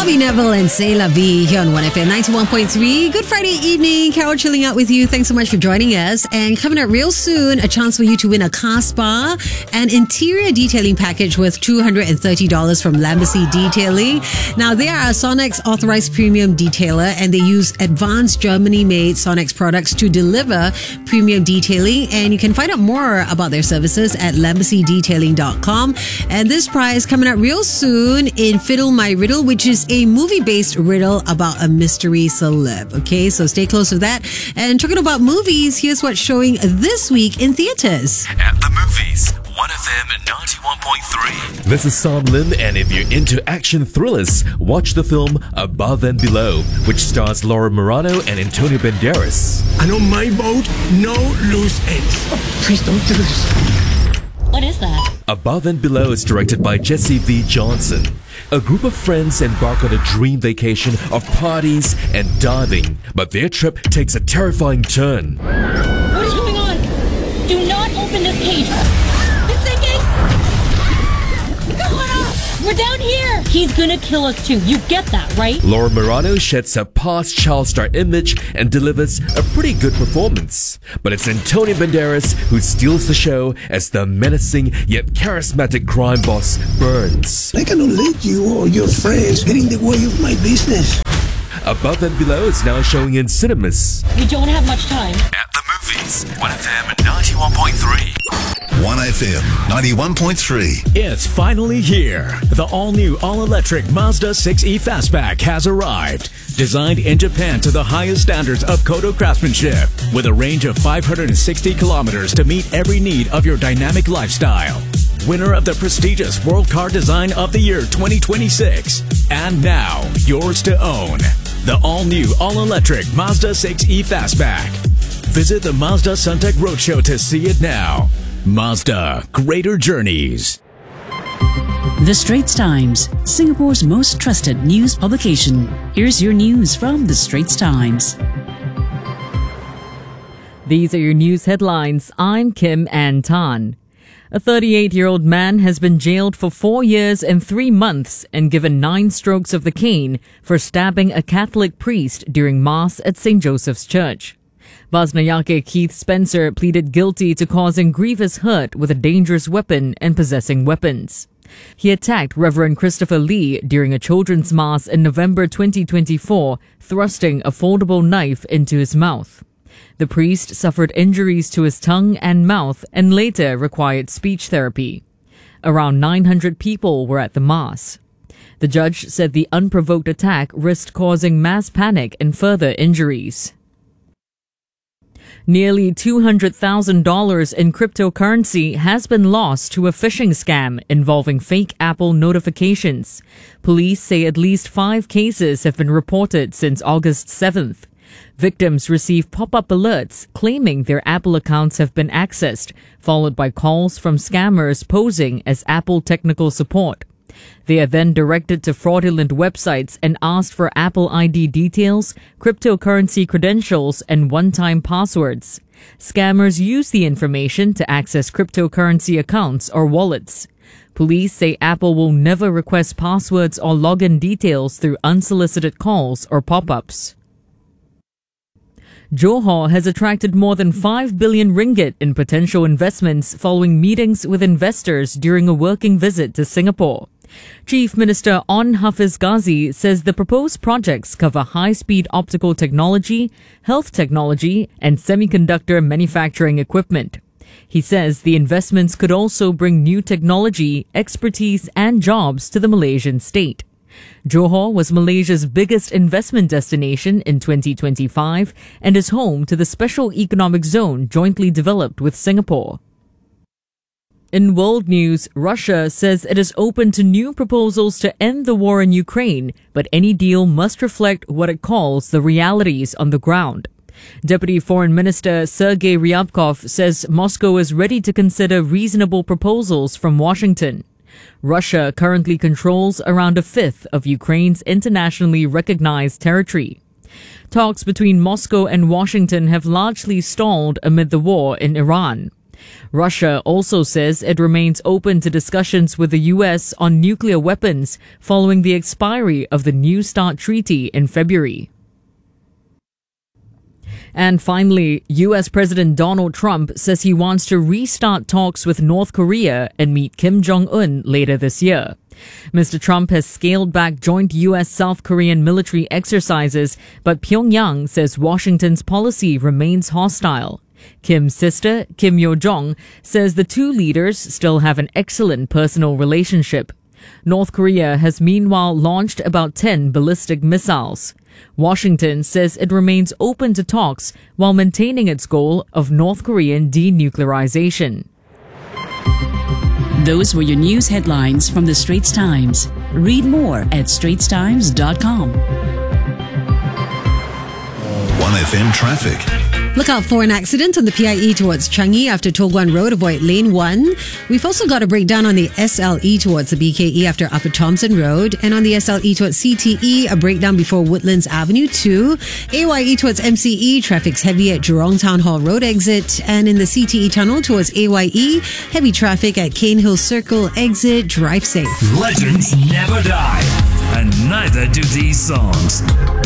Bobby Neville and C'est La Vie here on 1FM 91.3. Good Friday evening. Carol chilling out with you. Thanks so much for joining us. And coming up real soon, a chance for you to win a car spa and interior detailing package worth $230 from Lambacy Detailing. Now, they are a Sonex authorized premium detailer and they use advanced Germany-made Sonex products to deliver premium detailing. And you can find out more about their services at lambacydetailing.com. And this prize coming up real soon in Fiddle My Riddle, which is a movie-based riddle about a mystery celeb. Okay, so stay close to that. And talking about movies, here's what's showing this week in theaters. At the movies, 1FM 91.3. This is Sam Lim, and if you're into action thrillers, watch the film Above and Below, which stars Laura Morano and Antonio Banderas. And on my boat, no loose ends. Oh, please don't do this. What is that? Above and Below is directed by Jesse V. Johnson. A group of friends embark on a dream vacation of parties and diving, but their trip takes a terrifying turn. What is going on? Do not open this cage. It's sinking! Come on! We're down here! He's gonna kill us too. You get that, right? Laura Morano sheds her past child star image and delivers a pretty good performance. But it's Antonio Banderas who steals the show as the menacing yet charismatic crime boss Burns. I cannot let you or your friends get in the way of my business. Above and Below is now showing in cinemas. We don't have much time. At the movies, 1FM 91.3. 1FM 91.3. It's finally here. The all-new, all-electric Mazda 6e Fastback has arrived. Designed in Japan to the highest standards of Kodo craftsmanship, with a range of 560 kilometers to meet every need of your dynamic lifestyle. Winner of the prestigious World Car Design of the Year 2026. And now, yours to own. The all-new, all-electric Mazda 6e Fastback. Visit the Mazda Suntec Roadshow to see it now. Mazda, greater journeys. The Straits Times, Singapore's most trusted news publication. Here's your news from The Straits Times. These are your news headlines. I'm Kim Ann Tan. A 38-year-old man has been jailed for 4 years and 3 months and given 9 strokes of the cane for stabbing a Catholic priest during Mass at St. Joseph's Church. Basnayake Keith Spencer pleaded guilty to causing grievous hurt with a dangerous weapon and possessing weapons. He attacked Reverend Christopher Lee during a children's mass in November 2024, thrusting a foldable knife into his mouth. The priest suffered injuries to his tongue and mouth and later required speech therapy. Around 900 people were at the mass. The judge said the unprovoked attack risked causing mass panic and further injuries. Nearly $200,000 in cryptocurrency has been lost to a phishing scam involving fake Apple notifications. Police say at least 5 cases have been reported since August 7th. Victims receive pop-up alerts claiming their Apple accounts have been accessed, followed by calls from scammers posing as Apple technical support. They are then directed to fraudulent websites and asked for Apple ID details, cryptocurrency credentials, and one-time passwords. Scammers use the information to access cryptocurrency accounts or wallets. Police say Apple will never request passwords or login details through unsolicited calls or pop-ups. Johor has attracted more than 5 billion ringgit in potential investments following meetings with investors during a working visit to Singapore. Chief Minister On Hafiz Ghazi says the proposed projects cover high-speed optical technology, health technology, and semiconductor manufacturing equipment. He says the investments could also bring new technology, expertise, and jobs to the Malaysian state. Johor was Malaysia's biggest investment destination in 2025 and is home to the Special Economic Zone jointly developed with Singapore. In world news, Russia says it is open to new proposals to end the war in Ukraine, but any deal must reflect what it calls the realities on the ground. Deputy Foreign Minister Sergei Ryabkov says Moscow is ready to consider reasonable proposals from Washington. Russia currently controls around a fifth of Ukraine's internationally recognized territory. Talks between Moscow and Washington have largely stalled amid the war in Iran. Russia also says it remains open to discussions with the US on nuclear weapons following the expiry of the New START treaty in February. And finally, US President Donald Trump says he wants to restart talks with North Korea and meet Kim Jong-un later this year. Mr. Trump has scaled back joint US-South Korean military exercises, but Pyongyang says Washington's policy remains hostile. Kim's sister, Kim Yo-jong, says the two leaders still have an excellent personal relationship. North Korea has meanwhile launched about 10 ballistic missiles. Washington says it remains open to talks while maintaining its goal of North Korean denuclearization. Those were your news headlines from the Straits Times. Read more at straitstimes.com. 1FM traffic. Look out for an accident on the PIE towards Changi after Toh Guan Road. Avoid lane 1. We've also got a breakdown on the SLE towards the BKE after Upper Thompson Road. And on the SLE towards CTE, a breakdown before Woodlands Avenue 2. AYE towards MCE, traffic's heavy at Jurong Town Hall Road exit. And in the CTE tunnel towards AYE, heavy traffic at Cane Hill Circle exit. Drive safe. Legends never die, and neither do these songs.